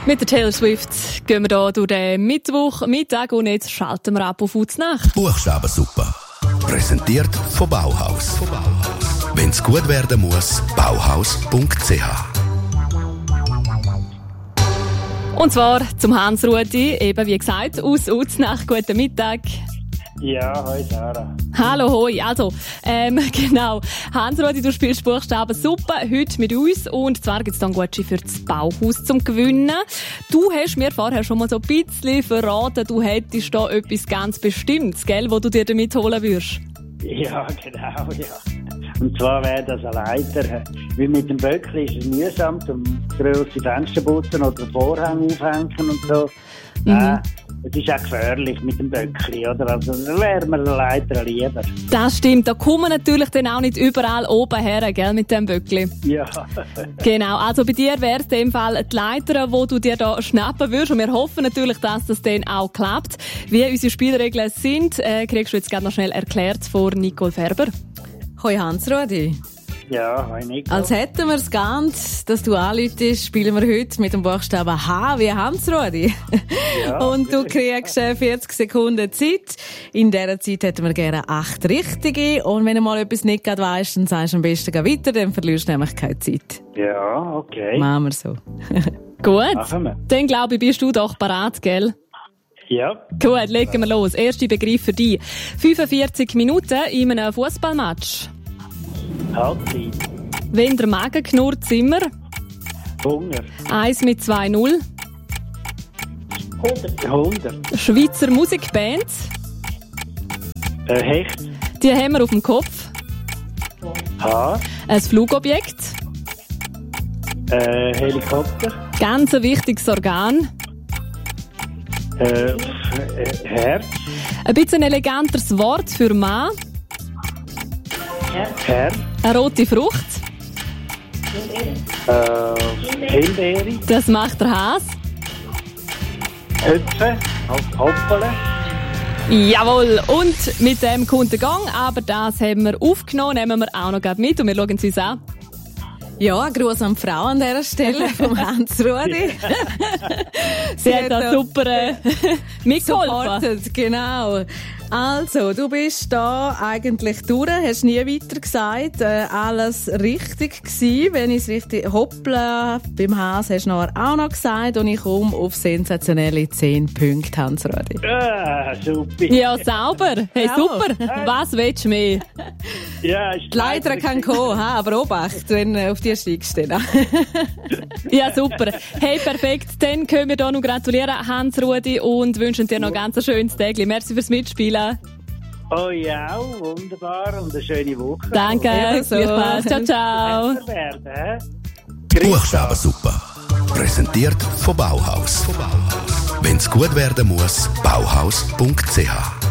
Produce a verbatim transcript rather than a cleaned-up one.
Mit der Taylor Swift gehen wir hier durch den Mittwoch, Mittag und jetzt schalten wir ab auf Uznacht. Buchstabensuppe. Präsentiert von Bauhaus. Wenn es gut werden muss, bauhaus punkt c h. Und zwar zum Hans-Rudi, eben wie gesagt, aus Uznacht. Guten Mittag. Ja, hoi Sarah. Hallo, hoi. Also, ähm, genau. Hans-Rudi, du spielst Buchstabensuppe heute mit uns und zwar gibt es dann Gutschein für das Bauhaus zum Gewinnen. Du hast mir vorher schon mal so ein bisschen verraten, du hättest da etwas ganz Bestimmtes, gell, wo du dir damit holen würdest. Ja, genau, ja. Und zwar wäre das ein Leiter. Wie mit dem Böckli ist es mühsam, um grosse Fenster putzen oder Vorhänge aufhängen und so. Mhm. Äh, es ist auch gefährlich mit dem Böckli, oder? Also, da wäre mir der Leiter lieber. Das stimmt. Da kommen wir natürlich dann auch nicht überall oben her, gell, mit dem Böckli. Ja. Genau. Also bei dir wäre es in dem Fall die Leiter, die du dir da schnappen würdest. Und wir hoffen natürlich, dass das dann auch klappt. Wie unsere Spielregeln sind, äh, kriegst du jetzt gerade noch schnell erklärt von Nicole Ferber. Hoi Hans-Rudi. Ja, hoi Nico. Als hätten wir es geahnt, dass du anläutest, spielen wir heute mit dem Buchstaben H wie Hans-Rudi. Ja, und du kriegst vierzig Sekunden Zeit. In dieser Zeit hätten wir gerne acht richtige. Und wenn du mal etwas nicht gerade weisst, dann sagst du am besten geh weiter, dann verlierst du nämlich keine Zeit. Ja, okay. Machen wir so. Gut. Machen wir. Dann glaube ich, bist du doch parat, gell? Ja. Gut, legen wir los. Erster Begriff für dich. fünfundvierzig Minuten in einem Fußballmatch. Halbzeit. Wenn der Magen knurrt, sind wir. Hunger. Eins mit zwei null. hundert. hundert. Schweizer Musikband. Äh, Hecht. Die haben wir auf dem Kopf. Haar. Ein Flugobjekt. Äh, Helikopter. Ganz ein wichtiges Organ. Äh, äh, Herz. Ein bisschen ein eleganteres Wort für Mann. Herr. Eine rote Frucht. Äh, Himbeere. Das macht der Has. Höpfe. Hoppele. Jawohl. Und mit dem kommt der Gang, aber das haben wir aufgenommen, nehmen wir auch noch mit und wir schauen es uns an. Ja, ein Gruß an die Frau an dieser Stelle vom Hans-Rudi. Sie hat da super äh, mitgeholfen. Supported, genau. Also, du bist da eigentlich durch, hast nie weiter gesagt, äh, alles richtig gewesen, wenn ich es richtig, hoppla, beim Haas hast du nachher auch noch gesagt und ich komme auf sensationelle zehn Punkte, Hans-Rudi. Ah, super. Ja, sauber. Hey, Ja. super. Was willst du mehr? Ja, ist Leider kann kommen, ha, aber Obacht, wenn du auf die steigst. Ja, super. Hey, perfekt. Dann können wir hier noch gratulieren, Hans-Rudi, und wünschen dir noch ganz ein schönes Tag. Merci fürs Mitspielen. Oh ja, wunderbar und eine schöne Woche. Danke. Ja, so. Viel Spaß. Ciao, ciao. Werden, Buchstabensuppe. Präsentiert von Bauhaus. Wenn es gut werden muss, bauhaus punkt c h.